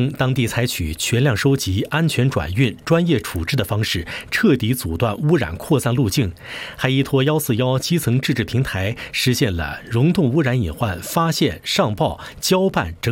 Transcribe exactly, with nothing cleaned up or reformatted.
称，当地采取全量收集、安全转运、专业处置的方式，彻底阻断污染扩散路径，还依托一四一基层自治平台，实现了溶洞污染隐患发现、上报、交办整